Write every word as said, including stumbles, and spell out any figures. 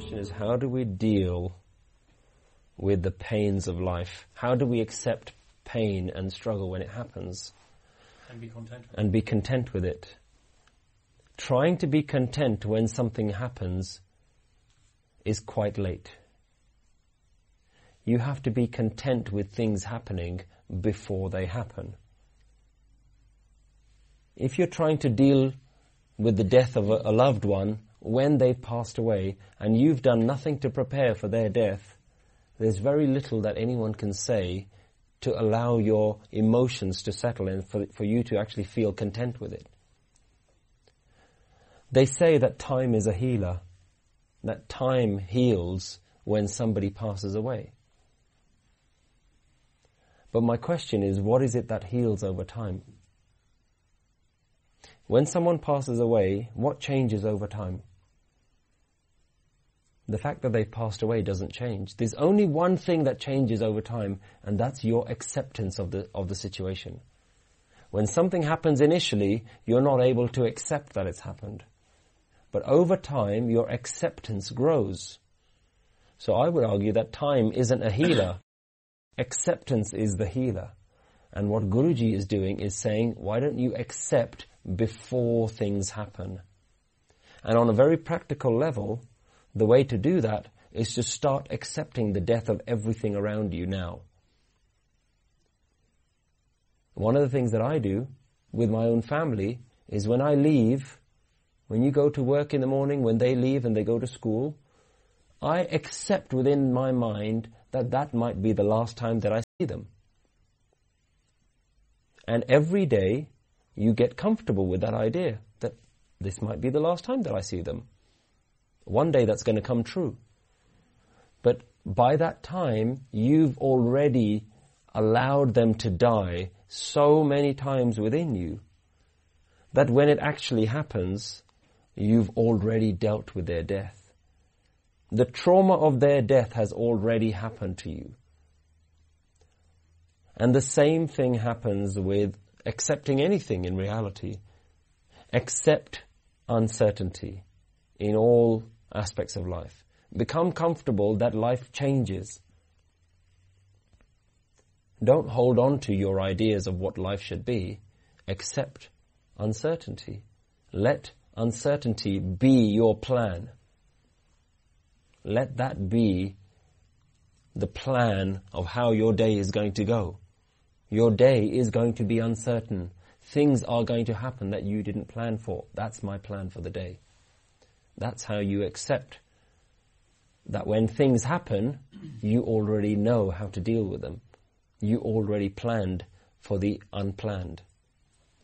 question is, how do we deal with the pains of life? How do we accept pain and struggle when it happens? And be content with and be content with it. Trying to be content when something happens is quite late. You have to be content with things happening before they happen. If you're trying to deal with the death of a, a loved one when they've passed away and you've done nothing to prepare for their death, there's very little that anyone can say to allow your emotions to settle and for, for you to actually feel content with it. They say that time is a healer, that time heals when somebody passes away. But my question is, what is it that heals over time? When someone passes away, what changes over time? The fact that they've passed away doesn't change. There's only one thing that changes over time, and that's your acceptance of the of the situation. When something happens initially, you're not able to accept that it's happened. But over time, your acceptance grows. So I would argue that time isn't a healer. Acceptance is the healer. And what Guruji is doing is saying, why don't you accept before things happen? And on a very practical level, the way to do that is to start accepting the death of everything around you now. One of the things that I do with my own family is when I leave, when you go to work in the morning, when they leave and they go to school, I accept within my mind that that might be the last time that I see them. And every day you get comfortable with that idea that this might be the last time that I see them. One day that's going to come true. But by that time, you've already allowed them to die so many times within you that when it actually happens, you've already dealt with their death. The trauma of their death has already happened to you. And the same thing happens with accepting anything in reality. Accept uncertainty in all aspects of life. Become comfortable that life changes. Don't hold on to your ideas of what life should be. Accept uncertainty. Let uncertainty be your plan. Let that be the plan of how your day is going to go. Your day is going to be uncertain. Things are going to happen that you didn't plan for. That's my plan for the day. That's how you accept that when things happen, you already know how to deal with them. You already planned for the unplanned.